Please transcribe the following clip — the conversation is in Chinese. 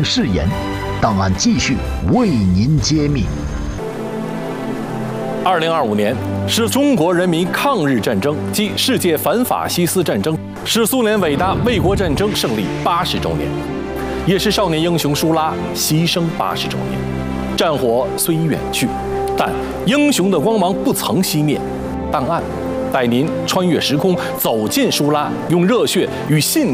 誓言，档案继续为您揭秘。 2025年是中国人民抗日战争暨世界反法西斯战争，是苏联伟大卫国战争胜利80周年，也是少年英雄舒拉牺牲80周年。战火虽已远去，但英雄的光芒不曾熄灭。档案带您穿越时空，走进舒拉，用热血与信